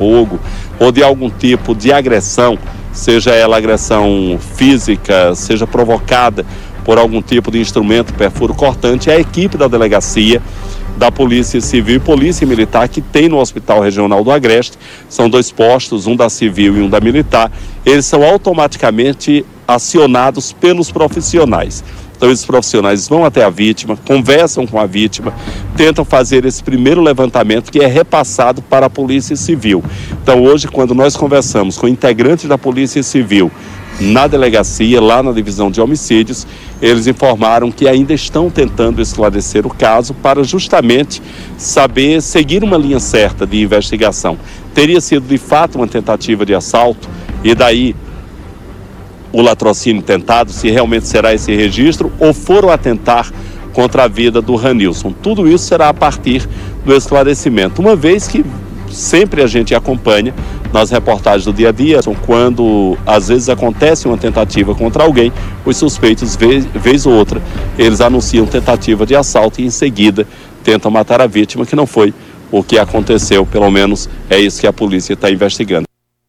fogo ou de algum tipo de agressão, seja ela agressão física, seja provocada por algum tipo de instrumento perfuro cortante, a equipe da delegacia, da Polícia Civil e Polícia Militar, que tem no Hospital Regional do Agreste, são 2 postos, um da Civil e um da Militar, eles são automaticamente acionados pelos profissionais. Então esses profissionais vão até a vítima, conversam com a vítima, tentam fazer esse primeiro levantamento que é repassado para a Polícia Civil. Então hoje, quando nós conversamos com integrantes da Polícia Civil na delegacia, lá na divisão de homicídios, eles informaram que ainda estão tentando esclarecer o caso para justamente saber seguir uma linha certa de investigação. Teria sido de fato uma tentativa de assalto e daí o latrocínio tentado, se realmente será esse registro, ou foram atentar contra a vida do Ranilson. Tudo isso será a partir do esclarecimento, uma vez que sempre a gente acompanha nas reportagens do dia a dia, quando às vezes acontece uma tentativa contra alguém, os suspeitos, vez ou outra, eles anunciam tentativa de assalto e em seguida tentam matar a vítima, que não foi o que aconteceu, pelo menos é isso que a polícia está investigando.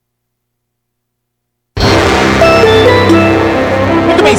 Muito bem,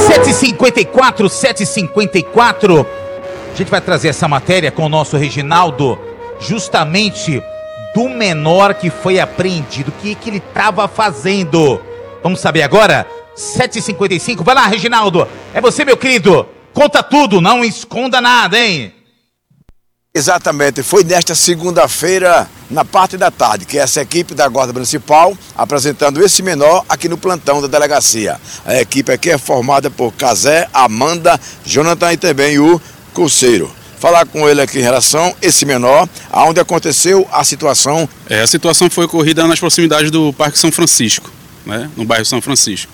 7h54, a gente vai trazer essa matéria com o nosso Reginaldo, justamente do menor que foi apreendido. O que ele estava fazendo? Vamos saber agora? 7h55, vai lá, Reginaldo. É você, meu querido. Conta tudo, não esconda nada, hein? Exatamente, foi nesta segunda-feira, na parte da tarde, que essa equipe da Guarda Municipal apresentando esse menor aqui no plantão da delegacia. A equipe aqui é formada por Casé, Amanda, Jonathan e também o Curseiro. Falar com ele aqui em relação a esse menor, aonde aconteceu a situação. A situação foi ocorrida nas proximidades do Parque São Francisco, né? No bairro São Francisco.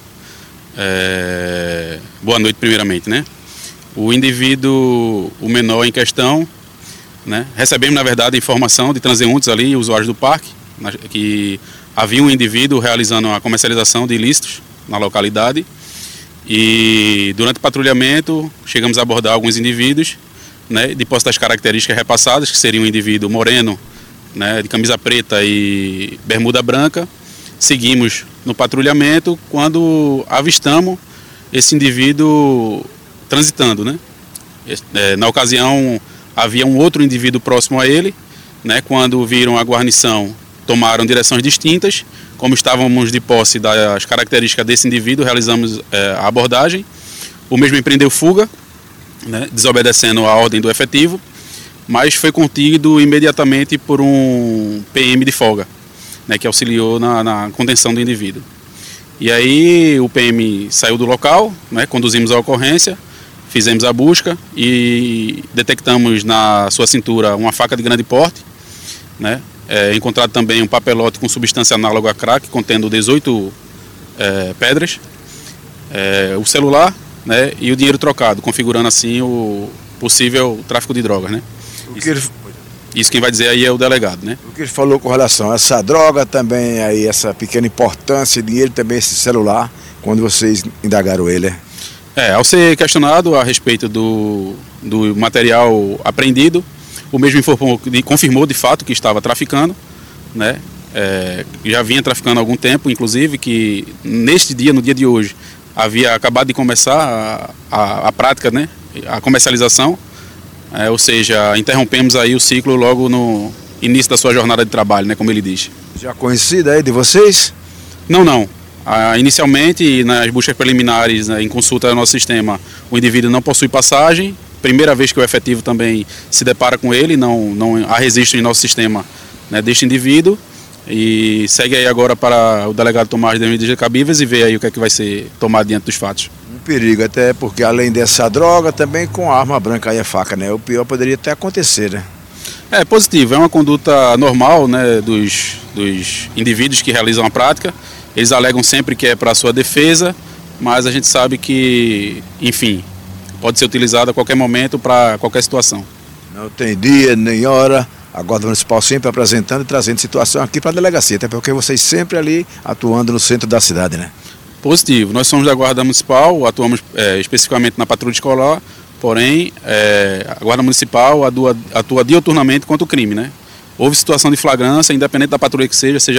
Boa noite primeiramente, né? O indivíduo, o menor em questão, né? Recebemos na verdade informação de transeuntes ali, usuários do parque, que havia um indivíduo realizando a comercialização de ilícitos na localidade e durante o patrulhamento chegamos a abordar alguns indivíduos, né, de posse das características repassadas, que seria um indivíduo moreno, né, de camisa preta e bermuda branca. Seguimos no patrulhamento quando avistamos esse indivíduo transitando, né? Na ocasião havia um outro indivíduo próximo a ele, né? Quando viram a guarnição, tomaram direções distintas. Como estávamos de posse das características desse indivíduo, realizamos a abordagem. O mesmo empreendeu fuga, né, desobedecendo a ordem do efetivo, mas foi contido imediatamente por um PM de folga, né, que auxiliou na contenção do indivíduo. E aí o PM saiu do local, né, conduzimos a ocorrência, fizemos a busca e detectamos na sua cintura uma faca de grande porte, né, encontrado também um papelote com substância análoga a crack, contendo 18 pedras, o celular, né, e o dinheiro trocado, configurando assim o possível tráfico de drogas, né? Isso quem vai dizer aí é o delegado, né? O que ele falou com relação a essa droga também, aí essa pequena importância, dinheiro também, esse celular, quando vocês indagaram ele, ao ser questionado a respeito do material apreendido, o mesmo confirmou de fato que estava traficando, né? Já vinha traficando há algum tempo, inclusive, que neste dia, no dia de hoje, havia acabado de começar a prática, né, a comercialização, ou seja, interrompemos aí o ciclo logo no início da sua jornada de trabalho, né, como ele diz. Já conhecida aí de vocês? Não. Inicialmente, nas buscas preliminares, né, em consulta ao nosso sistema, o indivíduo não possui passagem. Primeira vez que o efetivo também se depara com ele, não há registro em nosso sistema, né, deste indivíduo. E segue aí agora para o delegado tomar as medidas cabíveis e ver aí o que é que vai ser tomado diante dos fatos. Um perigo, até porque além dessa droga, também com a arma branca aí a faca, né? O pior poderia até acontecer, né? É positivo, é uma conduta normal, né, dos indivíduos que realizam a prática. Eles alegam sempre que é para a sua defesa, mas a gente sabe que, enfim, pode ser utilizado a qualquer momento para qualquer situação. Não tem dia nem hora. A Guarda Municipal sempre apresentando e trazendo situação aqui para a delegacia, até porque vocês sempre ali atuando no centro da cidade, né? Positivo. Nós somos da Guarda Municipal, atuamos especificamente na patrulha escolar, porém a Guarda Municipal atua diuturnamente contra o crime, né? Houve situação de flagrância, independente da patrulha que seja